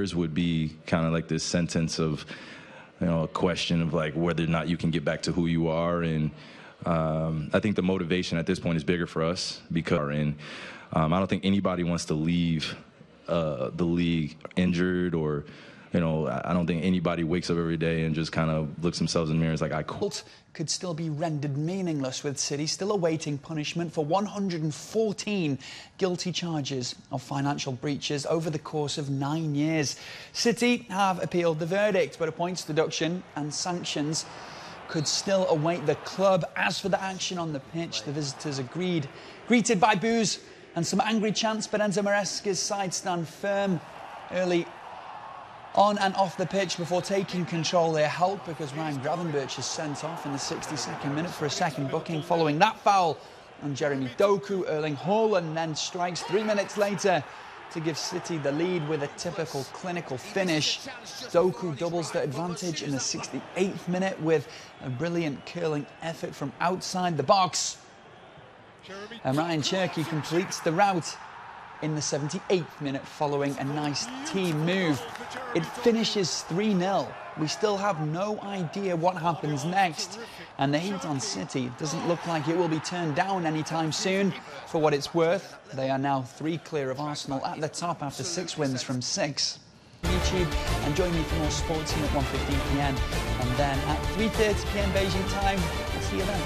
years would be kind of like this sentence of, a question of like whether or not you can get back to who you are. And I think the motivation at this point is bigger for us because I don't think anybody wants to leave the league injured or, I don't think anybody wakes up every day and just kind of looks themselves in the mirror and is like, could still be rendered meaningless, with City still awaiting punishment for 114 guilty charges of financial breaches over the course of 9 years. City have appealed the verdict, but a points deduction and sanctions could still await the club. As for the action on the pitch, the visitors greeted by boos and some angry chants, but Enzo Maresca's side stand firm early on and off the pitch before taking control. Their help because Ryan Gravenberch is sent off in the 62nd minute for a second booking following that foul on Jeremy Doku. Erling Haaland then strikes 3 minutes later to give City the lead with a typical clinical finish. Doku doubles the advantage in the 68th minute with a brilliant curling effort from outside the box. And Ryan Cherki completes the rout in the 78th minute following a nice team move. It finishes 3-0. We still have no idea what happens next, and the heat on City doesn't look like it will be turned down anytime soon. For what it's worth, they are now 3 clear of Arsenal at the top after 6 wins from 6. YouTube, and join me for more sports here at 1:15 p.m. and then at 3:30 p.m. Beijing time. I'll see you then.